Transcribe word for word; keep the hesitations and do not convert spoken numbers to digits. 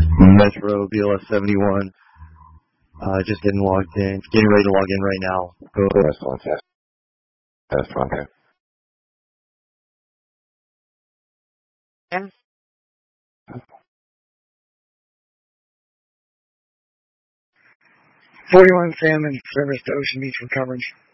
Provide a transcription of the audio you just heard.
Metro B L S seventy-one. Uh, just getting logged in. Getting ready to log in right now. Go. That's fantastic. That's fantastic. forty-one Salmon, service to Ocean Beach for coverage.